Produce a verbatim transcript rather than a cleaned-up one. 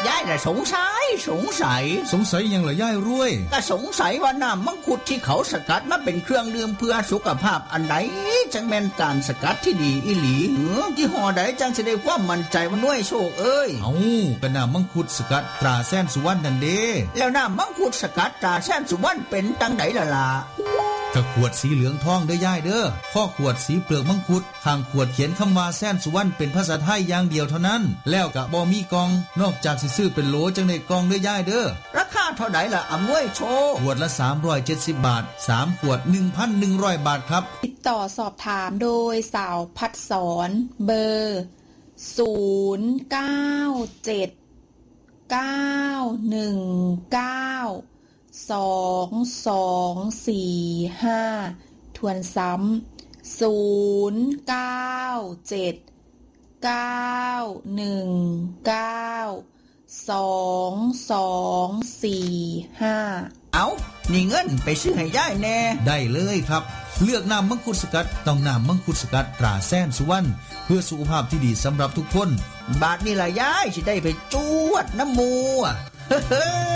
ยายน่ะสงสัยสงสัยสงสัยยังเหรอยายรวยก็สงสัยว่าน้ำมังคุดที่เขาสกัดมาเป็นเครื่องดื่มเพื่อสุขภาพอันใดจังแม่นการสกัดที่ดีอีหลีเหือยี่ห้อใดจังสิได้ความมั่นใจว่าน้วยโชคเอ้ยเอ้าก็น้ำมังคุดสกัดตราแสนสุวรรณนั่นเด้แล้วน้ำมังคุดสกัดตราแสนสุวรรณเป็นจังไดล่ะล่ะก็ขวดสีเหลืองทองเด้อยายเด้อข้อขวดสีเปลือกมังคุดข้างขวดเขียนคำว่าแสนสุวรรณเป็นภาษาไทยอย่างเดียวเท่านั้นแล้วก็บ่มีกล่องนอกจากสิซื้อเป็นโหลจังได้กล่องเด้อยายเด้อราคาเท่าใดล่ะอำนวยโชคขวดละสามร้อยเจ็ดสิบบาทสามขวด หนึ่งพันหนึ่งร้อย บาทครับติดต่อสอบถามโดยสาวพัดสอนเบอร์ศูนย์ เก้า เจ็ด เก้า หนึ่ง เก้า สอง สอง สี่ ห้าทวนซ้ำศูนย์ เก้า เจ็ด เก้า หนึ่ง เก้า สอง สอง สี่ ห้าเอานี่เงินไปซื้อให้ยายแน่ได้เลยครับเลือกน้ำมังคุดสกัดต้องน้ำมังคุดสกัดตราแสนสุวรรณเพื่อสุขภาพที่ดีสำหรับทุกคนบาทนี่ล่ะยายสิได้ไปจวดน้ำมูอ่ะ